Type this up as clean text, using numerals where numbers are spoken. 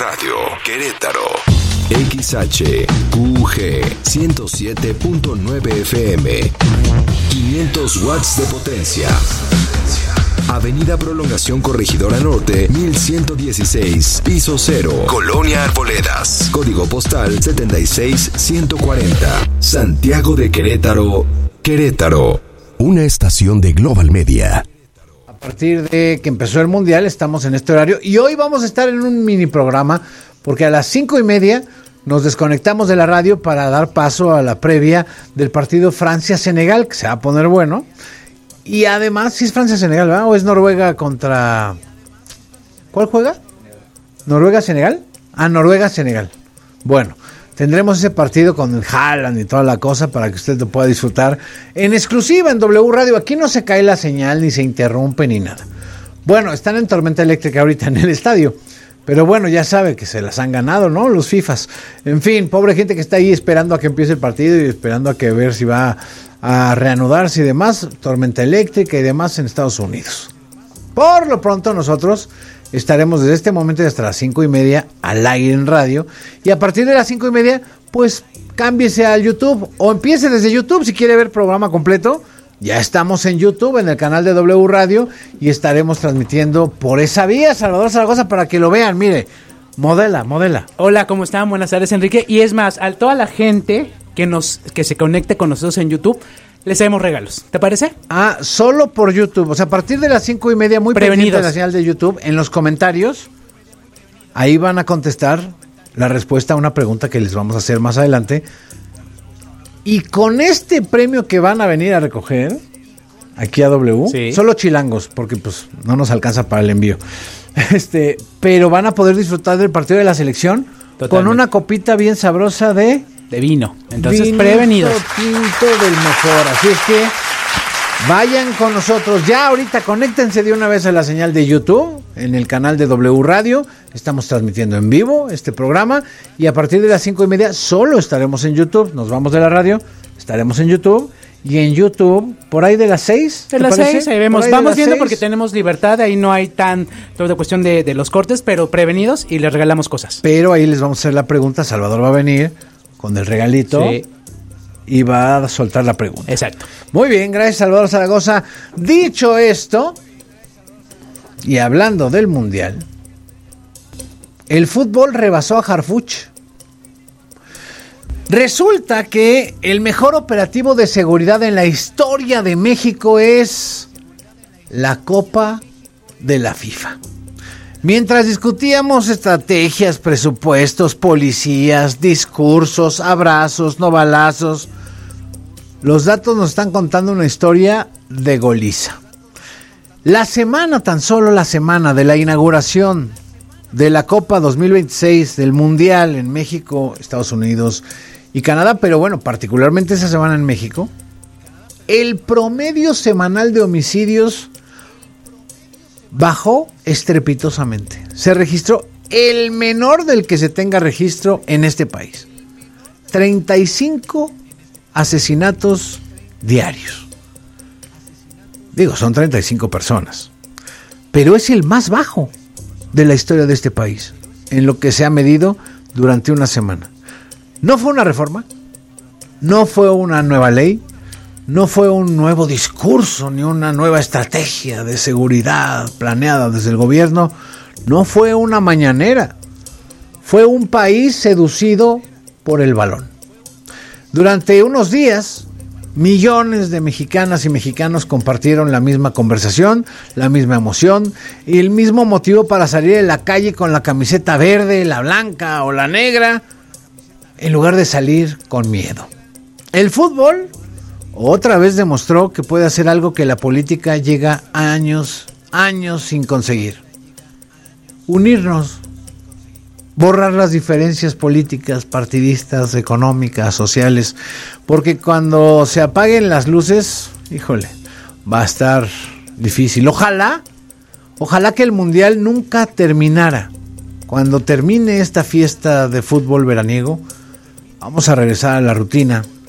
Radio Querétaro. XHQG 107.9 FM. 500 watts de potencia. Avenida Prolongación Corregidora Norte, 1116, piso 0, Colonia Arboledas. Código postal 76140. Santiago de Querétaro, Querétaro. Una estación de Global Media. A partir de que empezó el Mundial estamos en este horario y hoy vamos a estar en un mini programa porque a las 5:30 nos desconectamos de la radio para dar paso a la previa del partido Francia-Senegal, que se va a poner bueno. Y además, si es Francia-Senegal, ¿verdad? ¿O es Noruega contra... ¿Cuál juega? ¿Noruega-Senegal? Ah, Noruega-Senegal. Bueno, tendremos ese partido con el Haaland y toda la cosa para que usted lo pueda disfrutar en exclusiva en W Radio. Aquí no se cae la señal, ni se interrumpe, ni nada. Bueno, están en tormenta eléctrica ahorita en el estadio. Pero bueno, ya sabe que se las han ganado, ¿no? Los FIFAs. En fin, pobre gente que está ahí esperando a que empiece el partido y esperando a que ver si va a reanudarse y demás. Tormenta eléctrica y demás en Estados Unidos. Por lo pronto nosotros estaremos desde este momento y hasta las 5:30 al aire en radio. Y a partir de las 5:30, pues cámbiese al YouTube o empiece desde YouTube si quiere ver el programa completo. Ya estamos en YouTube, en el canal de W Radio, y estaremos transmitiendo por esa vía, Salvador Zaragoza, para que lo vean. Mire, modela. Hola, ¿cómo están? Buenas tardes, Enrique. Y es más, a toda la gente que se conecte con nosotros en YouTube, les haremos regalos. ¿Te parece? Ah, solo por YouTube. O sea, a partir de las 5:30, muy pendiente de la señal de YouTube, en los comentarios, ahí van a contestar la respuesta a una pregunta que les vamos a hacer más adelante. Y con este premio que van a venir a recoger aquí a W, sí, solo chilangos, porque pues no nos alcanza para el envío. Pero van a poder disfrutar del partido de la selección. Totalmente. Con una copita bien sabrosa de vino. Entonces, vino prevenidos. Tinto del mejor. Así es que vayan con nosotros. Ya ahorita conéctense de una vez a la señal de YouTube, en el canal de W Radio. Estamos transmitiendo en vivo este programa. Y a partir de las 5:30 solo estaremos en YouTube. Nos vamos de la radio, estaremos en YouTube. Y en YouTube, por ahí de las 6. De las 6, ahí vemos. Vamos viendo 6. Porque tenemos libertad. Ahí no hay toda cuestión de los cortes, pero prevenidos y les regalamos cosas. Pero ahí les vamos a hacer la pregunta. Salvador va a venir con el regalito. Sí. Y va a soltar la pregunta. Exacto. Muy bien, gracias Salvador Zaragoza. Dicho esto, y hablando del Mundial, el fútbol rebasó a Harfuch. Resulta que el mejor operativo de seguridad en la historia de México es la Copa de la FIFA. Mientras discutíamos estrategias, presupuestos, policías, discursos, abrazos, no balazos, los datos nos están contando una historia de goliza. Tan solo la semana de la inauguración de la Copa 2026 del Mundial en México, Estados Unidos y Canadá, pero bueno, particularmente esa semana en México, el promedio semanal de homicidios bajó estrepitosamente. Se registró el menor del que se tenga registro en este país. 35 asesinatos diarios. Digo, son 35 personas. Pero es el más bajo de la historia de este país, en lo que se ha medido durante una semana. No fue una reforma, no fue una nueva ley, no fue un nuevo discurso ni una nueva estrategia de seguridad planeada desde el gobierno. No fue una mañanera. Fue un país seducido por el balón. Durante unos días, millones de mexicanas y mexicanos compartieron la misma conversación, la misma emoción y el mismo motivo para salir a la calle con la camiseta verde, la blanca o la negra, en lugar de salir con miedo. El fútbol otra vez demostró que puede hacer algo que la política llega años sin conseguir. Unirnos, borrar las diferencias políticas, partidistas, económicas, sociales, porque cuando se apaguen las luces, híjole, va a estar difícil. Ojalá que el Mundial nunca terminara. Cuando termine esta fiesta de fútbol veraniego, vamos a regresar a la rutina.